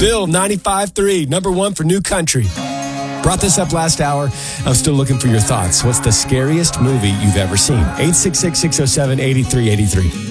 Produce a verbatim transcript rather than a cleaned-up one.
Bill, ninety-five three, number one for New Country. Brought this up last hour. I'm still looking for your thoughts. What's the scariest movie you've ever seen? eight six six, six oh seven, eight three eight three.